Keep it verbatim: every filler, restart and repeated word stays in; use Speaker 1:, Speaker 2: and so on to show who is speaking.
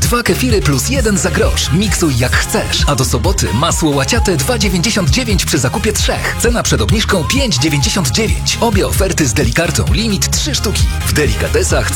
Speaker 1: Dwa kefiry plus jeden za grosz. Miksuj jak chcesz. A do soboty masło łaciate dwa dziewięćdziesiąt dziewięć przy zakupie trzech. Cena przed obniżką pięć dziewięćdziesiąt dziewięć. Obie oferty z Delikartą. Limit trzy sztuki. W delikatesach